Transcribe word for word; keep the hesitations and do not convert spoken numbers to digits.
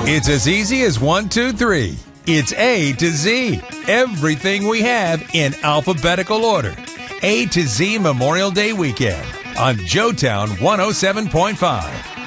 It's as easy as one, two, three. It's A to Z. Everything we have in alphabetical order. A to Z Memorial Day weekend on Joetown one oh seven point five.